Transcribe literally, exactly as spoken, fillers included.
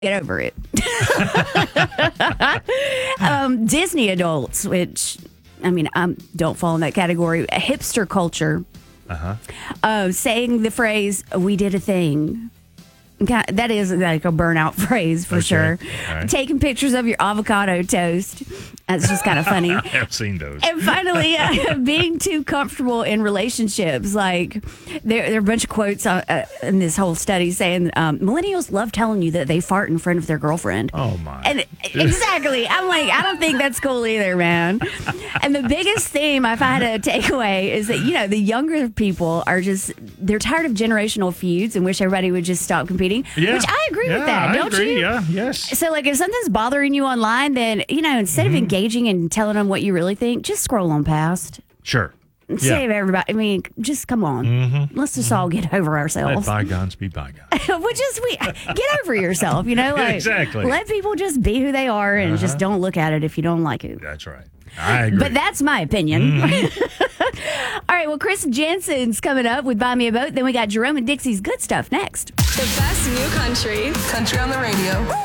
Get over it. um, Disney adults, which, I mean, um, don't fall in that category. A hipster culture. Uh-huh. Uh, saying the phrase, we did a thing. God, that is like a burnout phrase for Okay. sure. Right. Taking pictures of your avocado toast. That's just kind of funny. I have seen those. And finally, uh, being too comfortable in relationships. Like, there, there are a bunch of quotes uh, uh, in this whole study saying um, millennials love telling you that they fart in front of their girlfriend. Oh, my. And exactly. I'm like, I don't think that's cool either, man. And the biggest theme I've had to take away is that, you know, the younger people are just, they're tired of generational feuds and wish everybody would just stop competing. Yeah. Which I agree yeah, with that, I don't agree. you? Yeah, yes. So, like, if something's bothering you online, then, you know, instead Mm-hmm. of engaging and telling them what you really think, just scroll on past. Sure. Save everybody. I mean, just come on. Mm-hmm. Let's just all get over Let ourselves. bygones be bygones. Which is, we get over yourself, you know? Like, Exactly. Let people just be who they are and just don't look at it if you don't like it. That's right. I agree. But that's my opinion. Mm-hmm. All right, well, Chris Jensen's coming up with Buy Me a Boat. Then we got Jerome and Dixie's Good Stuff next. The best new country. Country on the radio.